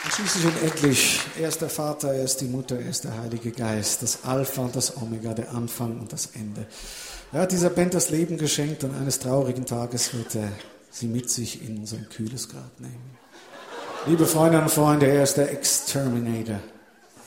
Und schließlich und endlich, er ist der Vater, er ist die Mutter, er ist der Heilige Geist, das Alpha und das Omega, der Anfang und das Ende. Er hat dieser Band das Leben geschenkt und eines traurigen Tages wird er sie mit sich in sein kühles Grab nehmen. Liebe Freundinnen und Freunde, er ist der Exterminator.